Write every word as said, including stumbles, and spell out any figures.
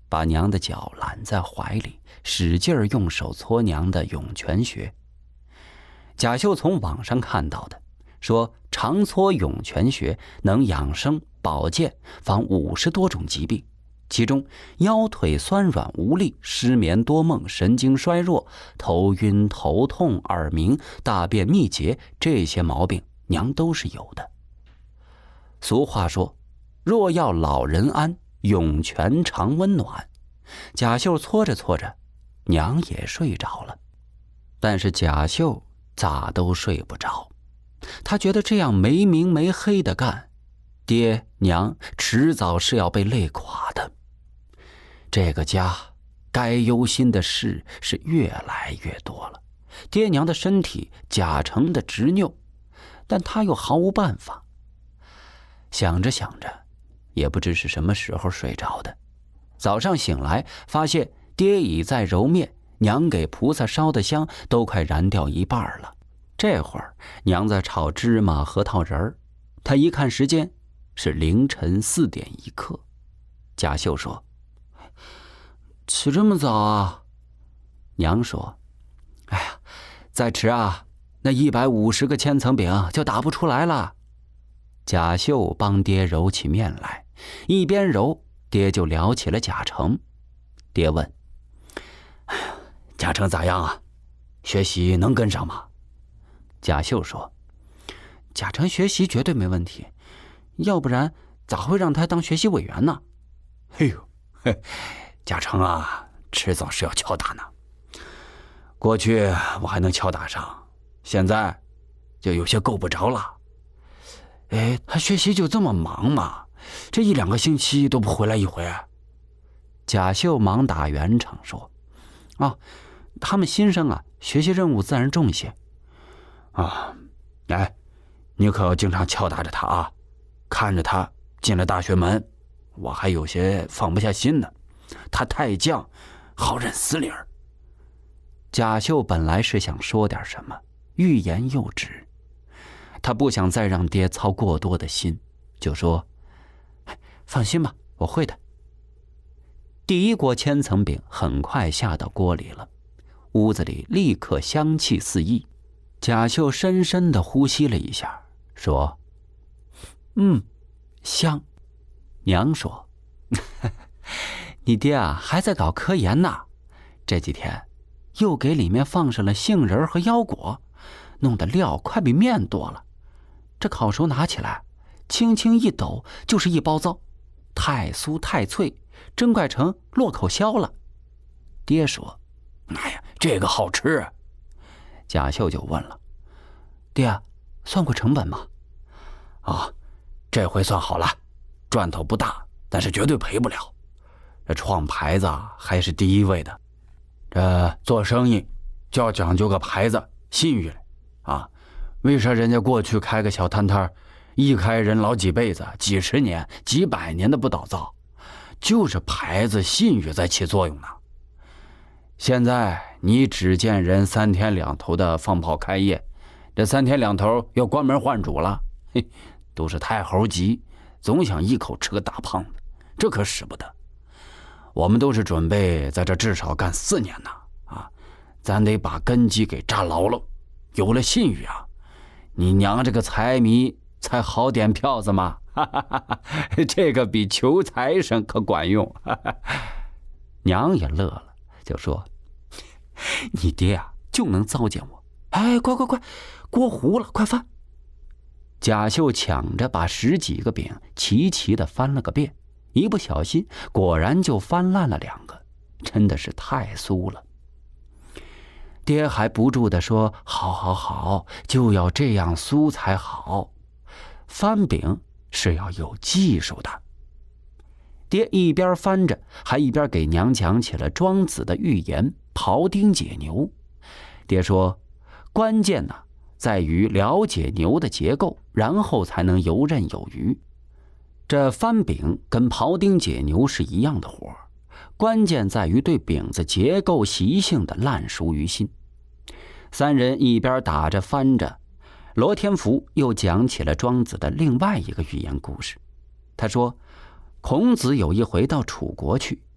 把娘的脚揽在怀里，使劲儿用手搓娘的涌泉穴。贾秀从网上看到的，说常搓涌泉穴能养生保健，防五十多种疾病，其中腰腿酸软无力、失眠多梦、神经衰弱、头晕头痛、耳鸣、大便秘结，这些毛病娘都是有的。俗话说，若要老人安，涌泉常温暖。贾秀搓着搓着，娘也睡着了。但是贾秀咋都睡不着，他觉得这样没明没黑的干，爹娘迟早是要被累垮的。这个家该忧心的事是越来越多了，爹娘的身体贾成的执拗，但他又毫无办法。想着想着，也不知是什么时候睡着的。早上醒来，发现爹已在揉面，娘给菩萨烧的香都快燃掉一半了。这会儿娘在炒芝麻核桃仁儿，他一看时间是凌晨四点一刻。贾秀说：“起这么早啊？”娘说：“哎呀，再迟啊，那一百五十个千层饼就打不出来了。”贾秀帮爹揉起面来，一边揉，爹就聊起了贾成。爹问：“哎呀，贾成咋样啊？学习能跟上吗？”贾秀说：“贾成学习绝对没问题，要不然咋会让他当学习委员呢？”“哎呦，嘿，贾成啊，迟早是要敲打呢。过去我还能敲打上，现在就有些够不着了。哎，他学习就这么忙吗？这一两个星期都不回来一回？”贾秀忙打圆场说：“啊，他们新生啊，学习任务自然重些。啊，哎，你可要经常敲打着他啊，看着他进了大学门，我还有些放不下心呢。他太犟，好忍死理儿。”贾秀本来是想说点什么，欲言又止。他不想再让爹操过多的心，就说：“放心吧，我会的。”第一锅千层饼很快下到锅里了，屋子里立刻香气四溢。贾秀深深地呼吸了一下，说：“嗯，香。”娘说：“你爹啊，还在搞科研呢，这几天又给里面放上了杏仁和腰果，弄得料快比面多了。这烤熟拿起来，轻轻一抖就是一包糟，太酥太脆，真怪成落口香了。”爹说：“哎呀，这个好吃。”贾秀就问了：“爹，算过成本吗？”“啊，这回算好了，赚头不大，但是绝对赔不了。这创牌子还是第一位的，这做生意就要讲究个牌子信誉来啊。为啥人家过去开个小摊摊，一开人老几辈子、几十年、几百年的不倒灶，就是牌子信誉在起作用呢。现在你只见人三天两头的放炮开业，这三天两头又关门换主了，嘿，都是太猴急，总想一口吃个大胖子，这可使不得。我们都是准备在这至少干四年呢，啊，咱得把根基给扎牢了，有了信誉啊，你娘这个财迷才好点票子嘛，哈哈哈哈，这个比求财神可管用。哈哈，娘也乐了，就说：“你爹啊，就能糟践我。哎，快快快，锅糊了，快翻！”贾秀抢着把十几个饼齐齐的翻了个遍，一不小心果然就翻烂了两个，真的是太酥了。爹还不住地说：“好好好，就要这样酥才好。翻饼是要有技术的。”爹一边翻着，还一边给娘讲起了庄子的寓言庖丁解牛。爹说，关键呢在于了解牛的结构，然后才能游刃有余。这翻饼跟庖丁解牛是一样的活，关键在于对饼子结构习性的烂熟于心。三人一边打着翻着，罗天福又讲起了庄子的另外一个寓言故事。他说，孔子有一回到楚国去，